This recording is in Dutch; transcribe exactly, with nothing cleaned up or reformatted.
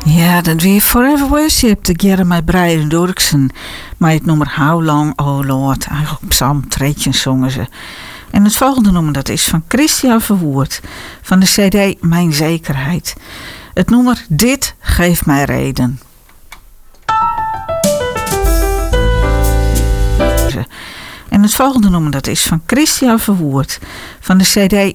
Ja, dat weer Forever Worship, de Gerre met Brian Dorksen. Maar het nummer How Long, Oh Lord. Eigenlijk Psalm Treetje zongen ze. En het volgende nummer dat is van Christian Verwoerd. Van de cd Mijn Zekerheid. Het nummer Dit geeft mij reden. En het volgende nummer dat is van Christian Verwoerd. Van de cd